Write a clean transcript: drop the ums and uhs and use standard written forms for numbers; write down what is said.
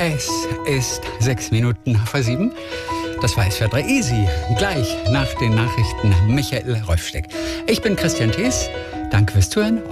Es ist 6:06. Das war SWR 3 Easy. Gleich nach den Nachrichten Michael Rolfsteck. Ich bin Christian Thees. Danke fürs Zuhören.